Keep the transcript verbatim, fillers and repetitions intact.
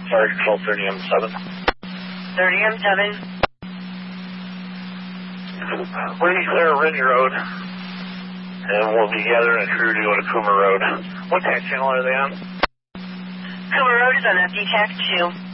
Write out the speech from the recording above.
Fire Control thirty M seven. thirty M seven. We're going to clear Ridge Road, and we'll be gathering a crew to go to Coomer Road. What tax channel are they on? Coomer Road is on F D TAC two.